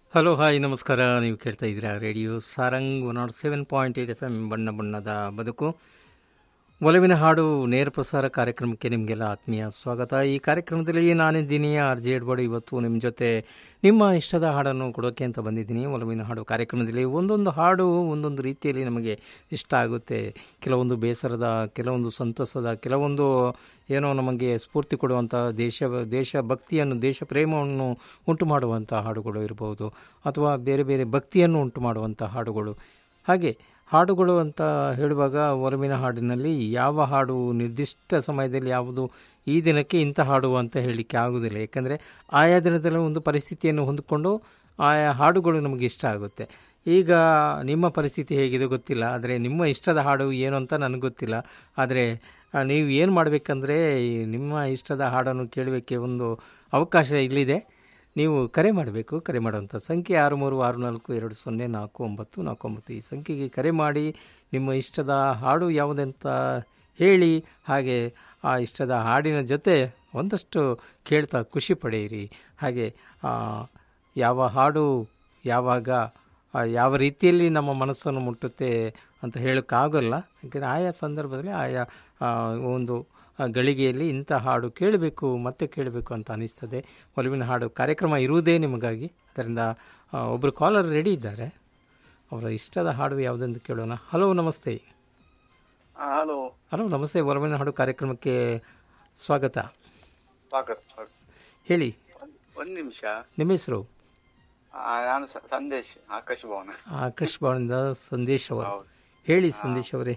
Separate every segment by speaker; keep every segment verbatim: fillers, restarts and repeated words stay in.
Speaker 1: Hello hi ನಮಸ್ಕಾರ. ನೀವು ಕೇಳ್ತಾ ಇದ್ದೀರಾ radio Sarang one not seven point eight F M ಬಣ್ಣ ಬಣ್ಣದ ಬದುಕು. ಒಲವಿನ ಹಾಡು ನೇರ ಪ್ರಸಾರ ಕಾರ್ಯಕ್ರಮಕ್ಕೆ ನಿಮಗೆಲ್ಲ ಆತ್ಮೀಯ ಸ್ವಾಗತ. ಈ ಕಾರ್ಯಕ್ರಮದಲ್ಲಿ ನಾನಿದ್ದೀನಿ ಆರ್ ಜೆ ಎಡ್ವರ್ಡ್. ಇವತ್ತು ನಿಮ್ಮ ಜೊತೆ ನಿಮ್ಮ ಇಷ್ಟದ ಹಾಡನ್ನು ಕೊಡೋಕ್ಕೆ ಅಂತ ಬಂದಿದ್ದೀನಿ. ಒಲವಿನ ಹಾಡು ಕಾರ್ಯಕ್ರಮದಲ್ಲಿ ಒಂದೊಂದು ಹಾಡು ಒಂದೊಂದು ರೀತಿಯಲ್ಲಿ ನಮಗೆ ಇಷ್ಟ ಆಗುತ್ತೆ. ಕೆಲವೊಂದು ಬೇಸರದ, ಕೆಲವೊಂದು ಸಂತಸದ, ಕೆಲವೊಂದು ಏನೋ ನಮಗೆ ಸ್ಫೂರ್ತಿ ಕೊಡುವಂಥ ದೇಶ ದೇಶ ಭಕ್ತಿಯನ್ನು ದೇಶ ಪ್ರೇಮವನ್ನು ಉಂಟು ಮಾಡುವಂಥ ಹಾಡುಗಳು ಇರ್ಬೋದು, ಅಥವಾ ಬೇರೆ ಬೇರೆ ಭಕ್ತಿಯನ್ನು ಉಂಟು ಮಾಡುವಂಥ ಹಾಡುಗಳು. ಹಾಗೆ ಹಾಡುಗಳು ಅಂತ ಹೇಳುವಾಗ ಒಲವಿನ ಹಾಡಿನಲ್ಲಿ ಯಾವ ಹಾಡು ನಿರ್ದಿಷ್ಟ ಸಮಯದಲ್ಲಿ ಯಾವುದು ಈ ದಿನಕ್ಕೆ ಇಂಥ ಹಾಡು ಅಂತ ಹೇಳಲಿಕ್ಕೆ ಆಗೋದಿಲ್ಲ. ಏಕೆಂದರೆ ಆಯಾ ದಿನದಲ್ಲಿ ಒಂದು ಪರಿಸ್ಥಿತಿಯನ್ನು ಹೊಂದಿಕೊಂಡು ಆಯಾ ಹಾಡುಗಳು ನಮಗೆ ಇಷ್ಟ ಆಗುತ್ತೆ. ಈಗ ನಿಮ್ಮ ಪರಿಸ್ಥಿತಿ ಹೇಗಿದೆ ಗೊತ್ತಿಲ್ಲ, ಆದರೆ ನಿಮ್ಮ ಇಷ್ಟದ ಹಾಡು ಏನು ಅಂತ ನನಗೆ ಗೊತ್ತಿಲ್ಲ. ಆದರೆ ನೀವು ಏನು ಮಾಡಬೇಕಂದ್ರೆ ನಿಮ್ಮ ಇಷ್ಟದ ಹಾಡನ್ನು ಕೇಳಲಿಕ್ಕೆ ಒಂದು ಅವಕಾಶ ಇಲ್ಲಿದೆ. ನೀವು ಕರೆ ಮಾಡಬೇಕು. ಕರೆ ಮಾಡುವಂಥ ಸಂಖ್ಯೆ ಆರು ಮೂರು ಆರು ನಾಲ್ಕು ಎರಡು ಸೊನ್ನೆ ನಾಲ್ಕು ಒಂಬತ್ತು ನಾಲ್ಕು ಒಂಬತ್ತು. ಈ ಸಂಖ್ಯೆಗೆ ಕರೆ ಮಾಡಿ ನಿಮ್ಮ ಇಷ್ಟದ ಹಾಡು ಯಾವುದಂತ ಹೇಳಿ, ಹಾಗೆ ಆ ಇಷ್ಟದ ಹಾಡಿನ ಜೊತೆ ಒಂದಷ್ಟು ಕೇಳ್ತಾ ಖುಷಿ ಪಡೆಯಿರಿ. ಹಾಗೆ ಯಾವ ಹಾಡು ಯಾವಾಗ ಯಾವ ರೀತಿಯಲ್ಲಿ ನಮ್ಮ ಮನಸ್ಸನ್ನು ಮುಟ್ಟುತ್ತೆ ಅಂತ ಹೇಳೋಕ್ಕಾಗಲ್ಲ. ಯಾಕೆಂದರೆ ಆಯಾ ಸಂದರ್ಭದಲ್ಲಿ ಆಯಾ ಒಂದು ಗಳಿಗೆಯಲ್ಲಿ ಇಂಥ ಹಾಡು ಕೇಳಬೇಕು ಮತ್ತೆ ಕೇಳಬೇಕು ಅಂತ ಅನಿಸ್ತದೆ. ಒಲವಿನ ಹಾಡು ಕಾರ್ಯಕ್ರಮ ಇರುವುದೇ ನಿಮಗಾಗಿ. ಅದರಿಂದ ಒಬ್ಬರು ಕಾಲರ್ ರೆಡಿ ಇದ್ದಾರೆ, ಅವರ ಇಷ್ಟದ ಹಾಡು ಯಾವುದೆಂದು ಕೇಳೋಣ. ಹಲೋ ನಮಸ್ತೆ.
Speaker 2: ಹಲೋ
Speaker 1: ಹಲೋ ನಮಸ್ತೆ. ಒಲವಿನ ಹಾಡು ಕಾರ್ಯಕ್ರಮಕ್ಕೆ ಸ್ವಾಗತ.
Speaker 2: ಸ್ವಾಗತ.
Speaker 1: ಹೇಳಿ,
Speaker 2: ಒಂದು ನಿಮಿಷ.
Speaker 1: ನಿಮ್ಮ ಹೆಸರು?
Speaker 2: ನಾನು ಸಂದೇಶ್, ಆಕಾಶ್ ಭವನ.
Speaker 1: ಆಕಾಶ್ ಭವನದ ಸಂದೇಶ್ ಅವರು. ಹೇಳಿ ಸಂದೇಶ್ ಅವರೇ.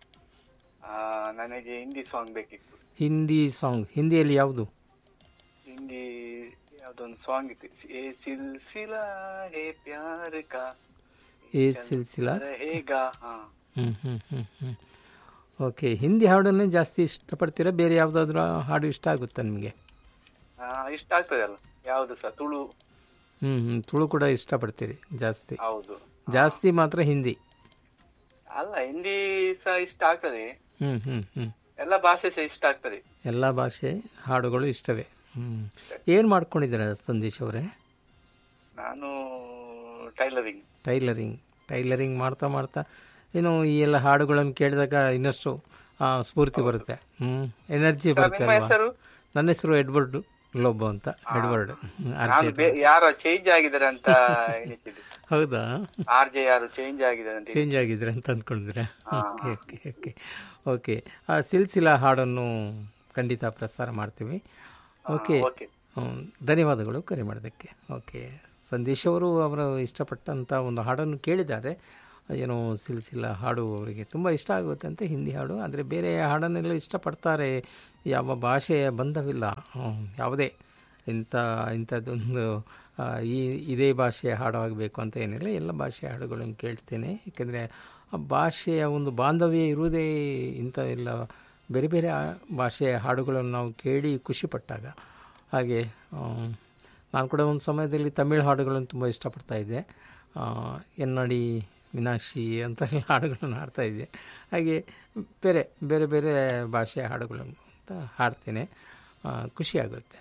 Speaker 2: ನನಗೆ ಹಿಂದಿ ಸಾಂಗ್ ಬೇಕಿತ್ತು.
Speaker 1: ಹಿಂದಿ ಸಾಂಗ್? ಹಿಂದಿಯಲ್ಲಿ ಯಾವುದು?
Speaker 2: ಹಿಂದಿ ಯಾವ್ದೊಂದು ಸಾಂಗ್ ಇತ್ತು, ಏ ಸಿಲ್ಸಿಲಾ ಹೇ ಪ್ಯಾರ್ ಕಾ,
Speaker 1: ಏ ಸಿಲ್ಸಿಲಾ
Speaker 2: ಹೇಗಾ.
Speaker 1: ಹ್ಮ್ ಹ್ಮ್ ಹ್ಮ್ ಹ್ಮ್ ಓಕೆ. ಹಿಂದಿ ಹಾಡನ್ನೇ ಜಾಸ್ತಿ ಇಷ್ಟಪಡ್ತೀರಾ? ಬೇರೆ ಯಾವುದಾದ್ರೂ ಹಾಡು ಇಷ್ಟ ಆಗುತ್ತಾ ನಿಮಗೆ?
Speaker 2: ಇಷ್ಟ ಆಗ್ತದೆ ಅಲ್ಲ, ಯಾವುದು ಸಹ. ತುಳು.
Speaker 1: ಹ್ಮ್ ಹ್ಮ್ ತುಳು ಕೂಡ ಇಷ್ಟಪಡ್ತೀರಿ ಜಾಸ್ತಿ?
Speaker 2: ಹೌದು.
Speaker 1: ಜಾಸ್ತಿ ಮಾತ್ರ ಹಿಂದಿ
Speaker 2: ಅಲ್ಲ, ಹಿಂದಿ ಸಹ ಇಷ್ಟ ಆಗ್ತದೆ.
Speaker 1: ಹ್ಮ್ ಹ್ಮ್ ಹ್ಮ್
Speaker 2: ಎಲ್ಲ ಭಾಷೆ ಸಹ ಇಷ್ಟ ಆಗ್ತದೆ.
Speaker 1: ಎಲ್ಲ ಭಾಷೆ ಹಾಡುಗಳು ಇಷ್ಟವೇ. ಹ್ಮ್ ಏನು ಮಾಡ್ಕೊಂಡಿದ್ದೀರಾ ಸಂದೇಶ್ ಅವರೇ?
Speaker 2: ನಾನು ಟೈಲರಿಂಗ್.
Speaker 1: ಟೈಲರಿಂಗ್ ಟೈಲರಿಂಗ್ ಮಾಡ್ತಾ ಮಾಡ್ತಾ ಏನು ಈ ಎಲ್ಲ ಹಾಡುಗಳನ್ನು ಕೇಳಿದಾಗ ಇನ್ನಷ್ಟು ಸ್ಫೂರ್ತಿ ಬರುತ್ತೆ, ಹ್ಮ್ ಎನರ್ಜಿ ಬರುತ್ತೆ ಅಲ್ವಾ? ನನ್ನ ಹೆಸರು ಎಡ್ವರ್ಡ್ ಲೋಬೋ ಅಂತ. ಎಡ್ವರ್ಡ್.
Speaker 2: ಯಾರೋ ಚೇಂಜ್ ಆಗಿದ್ದಾರೆ ಅಂತ ಎಣಿಸಿದೆ.
Speaker 1: ಹೌದಾ?
Speaker 2: ಆರ್ ಜೆ ಯಾರು ಚೇಂಜ್ ಆಗಿದ್ದಾರೆ ಅಂತ
Speaker 1: ಚೇಂಜ್ ಆಗಿದ್ರೆ ಅಂತ ಅಂದ್ಕೊಂಡಿದ್ರೆ? ಓಕೆ ಓಕೆ ಓಕೆ ಓಕೆ ಆ ಸಿಲ್ಸಿಲಾ ಹಾಡನ್ನು ಖಂಡಿತ ಪ್ರಸಾರ ಮಾಡ್ತೀವಿ. ಓಕೆ, ಧನ್ಯವಾದಗಳು ಕರೆ ಮಾಡೋದಕ್ಕೆ. ಓಕೆ, ಸಂದೇಶ್ ಅವರು ಅವರು ಇಷ್ಟಪಟ್ಟಂಥ ಒಂದು ಹಾಡನ್ನು ಕೇಳಿದ್ದಾರೆ. ಏನೋ ಸಿಲ್ಸಿಲಾ ಹಾಡು ಅವರಿಗೆ ತುಂಬ ಇಷ್ಟ ಆಗುತ್ತೆ ಅಂತ, ಹಿಂದಿ ಹಾಡು. ಆದರೆ ಬೇರೆ ಹಾಡನ್ನೆಲ್ಲ ಇಷ್ಟಪಡ್ತಾರೆ. ಯಾವ ಭಾಷೆಯ ಬಂಧವಿಲ್ಲ, ಯಾವುದೇ ಇಂಥ ಇಂಥದ್ದೊಂದು ಈ ಇದೇ ಭಾಷೆಯ ಹಾಡು ಆಗಬೇಕು ಅಂತ ಏನಿಲ್ಲ. ಎಲ್ಲ ಭಾಷೆಯ ಹಾಡುಗಳನ್ನು ಕೇಳ್ತೇನೆ. ಏಕೆಂದರೆ ಆ ಭಾಷೆಯ ಒಂದು ಬಾಂಧವ್ಯ ಇರುವುದೇ ಇಂಥವೆಲ್ಲ ಬೇರೆ ಬೇರೆ ಭಾಷೆಯ ಹಾಡುಗಳನ್ನು ನಾವು ಕೇಳಿ ಖುಷಿಪಟ್ಟಾಗ. ಹಾಗೆ ನಾನು ಕೂಡ ಒಂದು ಸಮಯದಲ್ಲಿ ತಮಿಳು ಹಾಡುಗಳನ್ನು ತುಂಬ ಇಷ್ಟಪಡ್ತಾಯಿದ್ದೆ. ಎನ್ನಡಿ ಮೀನಾಕ್ಷಿ ಅಂತೆಲ್ಲ ಹಾಡುಗಳನ್ನು ಹಾಡ್ತಾಯಿದ್ದೆ. ಹಾಗೆ ಬೇರೆ ಬೇರೆ ಬೇರೆ ಭಾಷೆಯ ಹಾಡುಗಳನ್ನು ಅಂತ ಹಾಡ್ತೇನೆ. ಖುಷಿಯಾಗುತ್ತೆ.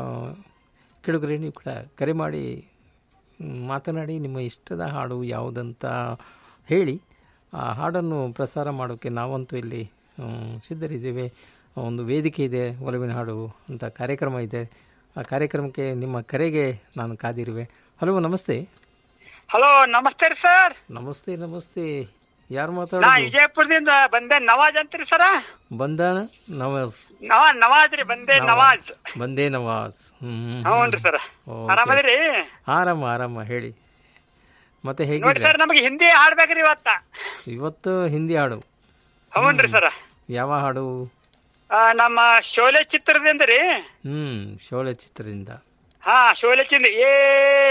Speaker 1: ಕೆಳಗರೆ ನೀವು ಕೂಡ ಕರೆ ಮಾಡಿ ಮಾತನಾಡಿ ನಿಮ್ಮ ಇಷ್ಟದ ಹಾಡು ಯಾವುದಂತ ಹೇಳಿ ಆ ಹಾಡನ್ನು ಪ್ರಸಾರ ಮಾಡೋಕ್ಕೆ ನಾವಂತೂ ಇಲ್ಲಿ ಸಿದ್ಧರಿದ್ದೇವೆ. ಒಂದು ವೇದಿಕೆ ಇದೆ, ಒಲವಿನ ಹಾಡು ಅಂತ ಕಾರ್ಯಕ್ರಮ ಇದೆ. ಆ ಕಾರ್ಯಕ್ರಮಕ್ಕೆ ನಿಮ್ಮ ಕರೆಗೆ ನಾನು ಕಾದಿರುವೆ. ಹಲೋ ನಮಸ್ತೆ.
Speaker 3: ಹಲೋ ನಮಸ್ತೆ ರೀ ಸರ್.
Speaker 1: ನಮಸ್ತೆ ನಮಸ್ತೆ. ಯಾರು ಮಾತಾಡೋದು?
Speaker 3: ವಿಜಯಪುರದಿಂದ ಬಂದೆ ನವಾಜ್ ಅಂತೀರಿ ಸರ.
Speaker 1: ಬಂದ ನವಾಜ್?
Speaker 3: ನವಾಜ್ ರೀ, ಬಂದೆ ನವಾಜ್.
Speaker 1: ಬಂದೇ ನವಾಜ್. ಹ್ಮ್
Speaker 3: ಹ್ಞೂ ಸರ್. ಆರಾಮದಿರಿ?
Speaker 1: ಆರಾಮ ಆರಾಮ. ಹೇಳಿ ಮತ್ತೆ ಹೇಗೆ?
Speaker 3: ನೋಡಿ ಸರ್, ನಮಗೆ ಹಿಂದಿ ಹಾಡ್ಬೇಕ್ರಿ ಇವತ್ತ.
Speaker 1: ಇವತ್ತು ಹಿಂದಿ ಹಾಡು?
Speaker 3: ಹೌನ್ರಿ ಸರ.
Speaker 1: ಯಾವ ಹಾಡು?
Speaker 3: ನಮ್ಮ ಶೋಲೆ ಚಿತ್ರದಿಂದ ರೀ.
Speaker 1: ಹ್ಮ್ ಶೋಲೆ ಚಿತ್ರದಿಂದ.
Speaker 3: ಹಾ, ಶೋಲೆ ಚಿತ್ರ. ಏ